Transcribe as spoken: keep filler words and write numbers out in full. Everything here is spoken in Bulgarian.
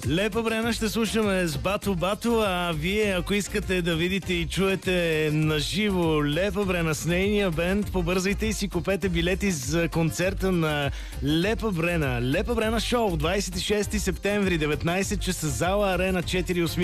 Лепа Брена ще слушаме с Бато Бато, а вие, ако искате да видите и чуете наживо Лепа Брена с нейния бенд, побързайте и си купете билети за концерта на Лепа Брена. Лепа Брена шоу, двадесет и шести септември, деветнадесет часа, зала Арена четири